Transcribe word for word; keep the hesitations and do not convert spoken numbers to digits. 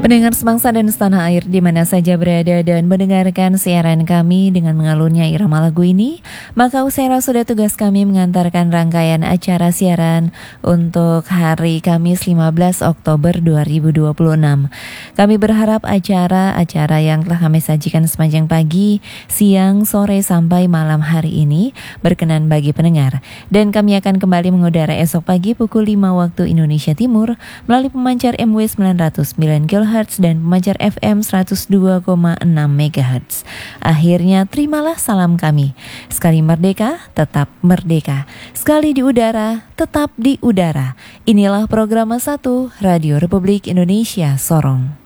Pendengar sebangsa dan setanah air di mana saja berada dan mendengarkan siaran kami dengan mengalunnya irama lagu ini, maka usai sudah tugas kami mengantarkan rangkaian acara siaran untuk hari Kamis lima belas Oktober dua ribu dua puluh enam. Kami berharap acara-acara yang telah kami sajikan sepanjang pagi, siang, sore sampai malam hari ini berkenan bagi pendengar. Dan kami akan kembali mengudara esok pagi pukul lima waktu Indonesia Timur melalui pemancar M W sembilan ratus sembilan kilohertz dan pemancar F M seratus dua koma enam megahertz. Akhirnya terimalah salam kami. Sekali merdeka, tetap merdeka. Sekali di udara, tetap di udara. Inilah program satu Radio Republik Indonesia Sorong.